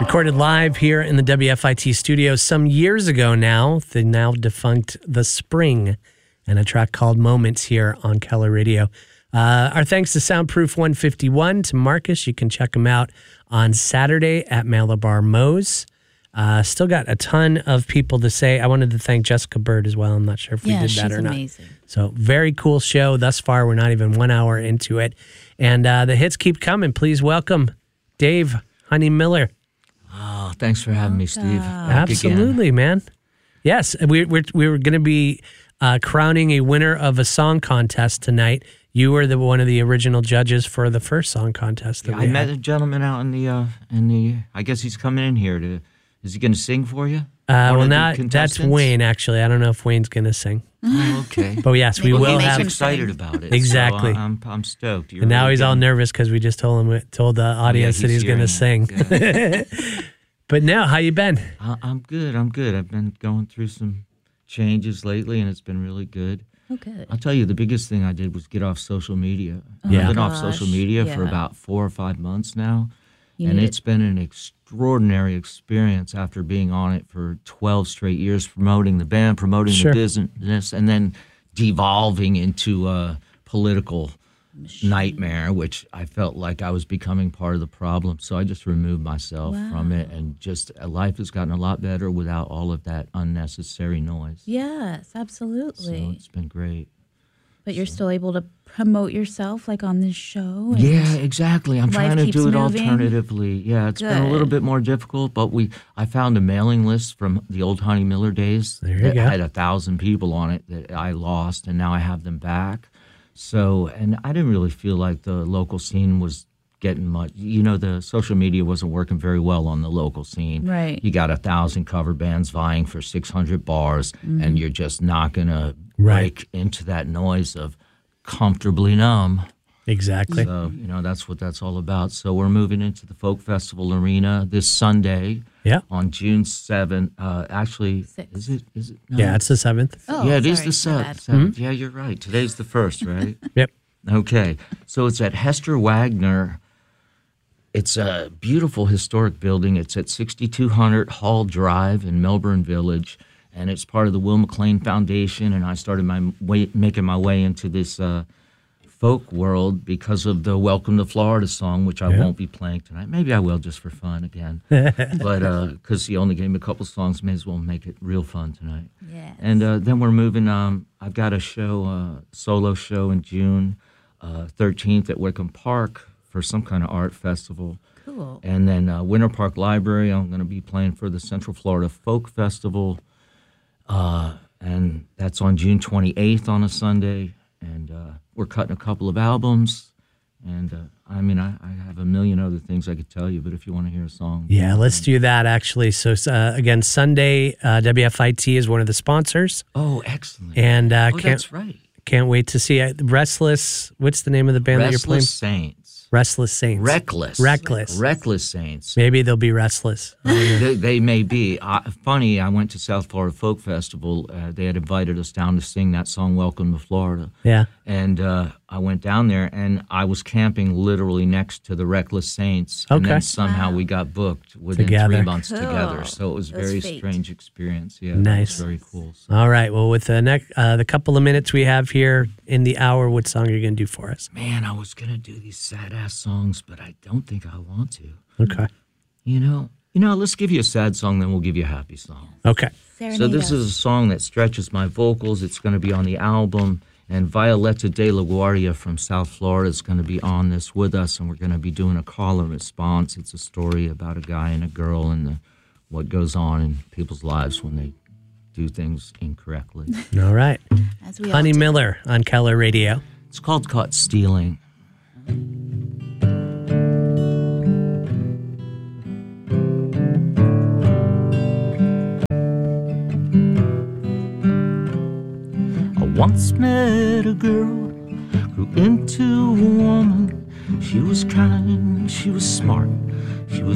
Recorded live here in the WFIT studios some years ago now, the now defunct The Spring, and a track called Moments here on Keller Radio. Our thanks to Soundproof 151, to Marcus. You can check him out on Saturday at Malabar Moe's. Still got a ton of people to say. I wanted to thank Jessica Bird as well. I'm not sure if we did that or not. Amazing. So very cool show thus far. We're not even 1 hour into it. And the hits keep coming. Please welcome Dave Honey Miller. Oh, thanks for having me, Steve. Absolutely, man. Yes, we were going to be crowning a winner of a song contest tonight. You were one of the original judges for the first song contest. That I met a gentleman out in the. I guess he's coming in here to. Is he going to sing for you? That's Wayne. Actually, I don't know if Wayne's going to sing. Oh, okay. But yes, we will have. He's excited about it. Exactly. So I'm stoked. And now he's all nervous because we just told the audience that he's going to sing. Yeah. But now, how you been? I'm good. I've been going through some changes lately, and it's been really good. Oh, good. I'll tell you, the biggest thing I did was get off social media. Yeah. I've been off social media for about 4 or 5 months now, and it's been an extraordinary experience after being on it for 12 straight years, promoting the band, promoting the business, and then devolving into a political nightmare, which I felt like I was becoming part of the problem. So I just removed myself from it, and just life has gotten a lot better without all of that unnecessary noise. Yes, absolutely. So it's been great. But you're still able to promote yourself, like on this show? Yeah, exactly. I'm trying to do it alternatively. Yeah, it's been a little bit more difficult, but I found a mailing list from the old Honey Miller days that had 1,000 people on it that I lost, and now I have them back. So, and I didn't really feel like the local scene was getting much. The social media wasn't working very well on the local scene. Right. You got 1,000 cover bands vying for 600 bars, and you're just not going to break into that noise of Comfortably Numb. Exactly. So, that's what that's all about. So we're moving into the Folk Festival Arena this Sunday. Yeah. On June 7th. Actually, 6th. Is it? No. Yeah, it's the 7th. Oh, yeah, it is the 7th. Yeah, you're right. Today's the 1st, right? Yep. Okay. So it's at Hester Wagner. It's a beautiful historic building. It's at 6200 Hall Drive in Melbourne Village, and it's part of the Will McLean Foundation. And I started making my way into this folk world because of the Welcome to Florida song, which I won't be playing tonight. Maybe I will just for fun again. But because he only gave me a couple songs, may as well make it real fun tonight. Yes. And then we're moving. I've got a show, solo show in June 13th at Wickham Park for some kind of art festival. Cool. And then Winter Park Library, I'm going to be playing for the Central Florida Folk Festival. And that's on June 28th on a Sunday. And we're cutting a couple of albums, and I have a million other things I could tell you, but if you want to hear a song. Yeah, let's do that, actually. So, again, Sunday, WFIT is one of the sponsors. Oh, excellent. And that's right. Can't wait to see it. Restless, what's the name of the band that you're playing? Restless Saints. Restless Saints. Reckless Saints. Maybe they'll be restless. They may be. Funny, I went to South Florida Folk Festival. They had invited us down to sing that song, Welcome to Florida. Yeah. And I went down there, and I was camping literally next to the Reckless Saints. And then somehow we got booked within 3 months together. So it was a very strange experience. Yeah, nice. It was very cool. So. All right. Well, with the couple of minutes we have here in the hour, what song are you going to do for us? Man, I was going to do these sad-ass songs, but I don't think I want to. Okay. Let's give you a sad song, then we'll give you a happy song. Okay. So this is a song that stretches my vocals. It's going to be on the album. And Violetta De La Guardia from South Florida is going to be on this with us, and we're going to be doing a call and response. It's a story about a guy and a girl and what goes on in people's lives when they do things incorrectly. All right. Honey Miller on Keller Radio. It's called Caught Stealing. Once met a girl, grew into a woman. She was kind, she was smart, she was